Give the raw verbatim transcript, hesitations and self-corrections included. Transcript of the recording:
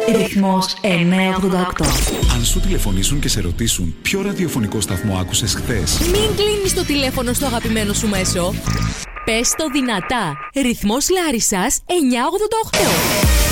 Ρυθμός εννιακόσια ογδόντα οκτώ. Αν σου τηλεφωνήσουν και σε ρωτήσουν ποιο ραδιοφωνικό σταθμό άκουσες χθες, μην κλείνεις το τηλέφωνο στο αγαπημένο σου μέσο. Πες το δυνατά. Ρυθμός Λάρισσας εννιακόσια ογδόντα οκτώ.